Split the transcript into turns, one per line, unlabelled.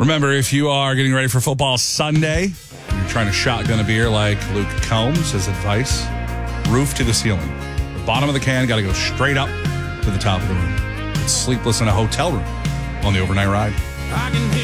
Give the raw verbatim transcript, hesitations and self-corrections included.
Remember, if you are getting ready for football Sunday, you're trying to shotgun a beer like Luke Combs, his advice, roof to the ceiling. The bottom of the can got to go straight up to the top of the room. It's sleepless in a hotel room on the overnight ride.